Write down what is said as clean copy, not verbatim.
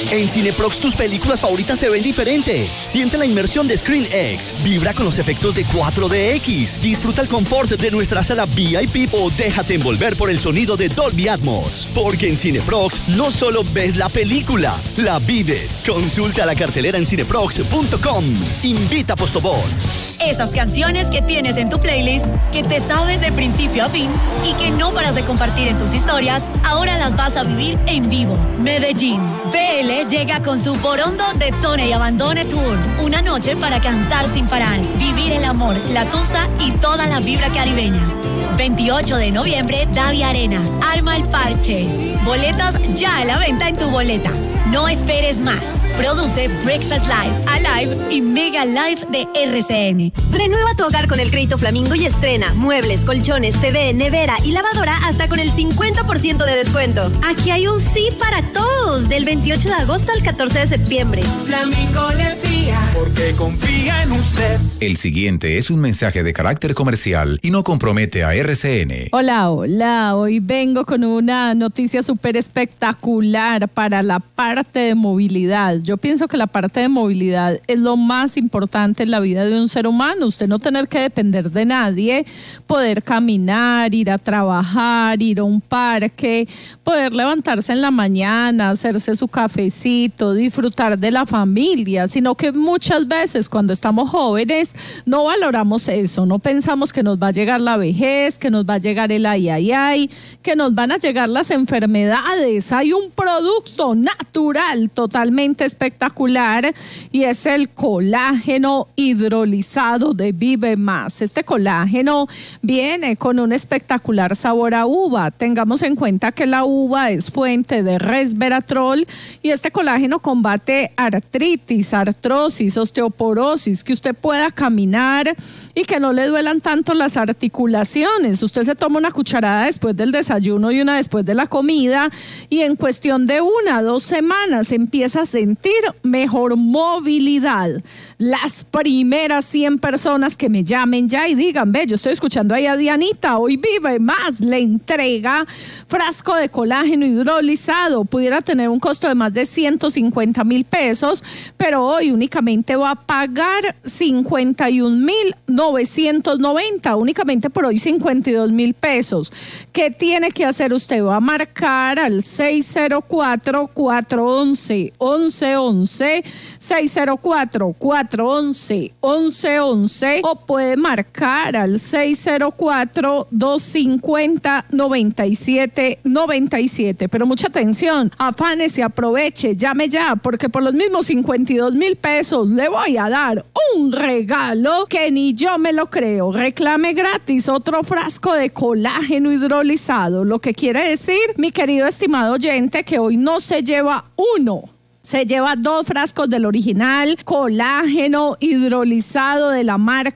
En Cineprox tus películas favoritas se ven diferente. Siente la inmersión de ScreenX. Vibra con los efectos de 4DX. Disfruta el confort de nuestra sala VIP o déjate envolver por el sonido de Dolby Atmos. Porque en Cineprox no solo ves la película, la vives. Consulta la cartelera en cineprox.com. Invita a Postobón. Esas canciones que tienes en tu playlist, que te sabes de principio a fin y que no paras de compartir en tus historias, ahora las vas a vivir en vivo. Medellín. BL llega con su Borondo Detone y Abandone Tour. Una noche para cantar sin parar, vivir el amor, la tusa y toda la vibra caribeña. 28 de noviembre, Davia Arena. Arma el parche. Boletas ya a la venta en tu boleta. No esperes más. Produce Breakfast Live, Alive y Mega Live de RCN. Renueva tu hogar con el crédito Flamingo y estrena muebles, colchones, TV, nevera y lavadora hasta con el 50% de descuento. Aquí hay un sí para todos del 28 de agosto al 14 de septiembre. Flamingo le fía porque confía en usted. El siguiente es un mensaje de carácter comercial y no compromete a RCN. Hola, hoy vengo con una noticia súper espectacular para la parte de movilidad. Yo pienso que la parte de movilidad es lo más importante en la vida de un ser humano. Usted no tener que depender de nadie, poder caminar, ir a trabajar, ir a un parque, poder levantarse en la mañana, hacerse su cafecito, disfrutar de la familia, sino que muchas veces cuando estamos jóvenes no valoramos eso, no pensamos que nos va a llegar la vejez, que nos va a llegar el ay, que nos van a llegar las enfermedades. Hay un producto natural totalmente espectacular y es el colágeno hidrolizado de Vive Más. Este colágeno viene con un espectacular sabor a uva. Tengamos en cuenta que la uva es fuente de resveratrol y este colágeno combate artritis, artrosis, osteoporosis, que usted pueda caminar y que no le duelan tanto las articulaciones. Usted se toma una cucharada después del desayuno y una después de la comida y en cuestión de 1 a 2 semanas empieza a sentir mejor movilidad. Las primeras 100 personas que me llamen ya y digan, ve, yo estoy escuchando ahí a Dianita, hoy Vive Más le entrega frasco de colágeno hidrolizado, pudiera tener un costo de más de 150,000 pesos, pero hoy únicamente va a pagar 51,990, únicamente por hoy 52,000 pesos. ¿Qué tiene que hacer usted? Va a marcar al 604-411-1111, 604-411-1111 o puede marcar al 604-250-9797. Pero mucha atención, afánese, aproveche, llame ya, porque por los mismos 52,000 pesos le voy a dar un regalo que ni yo me lo creo. Reclame gratis otro frasco de colágeno hidrolizado, lo que quiere decir, mi querido estimado oyente, que hoy no se lleva uno, se lleva 2 frascos del original colágeno hidrolizado de la marca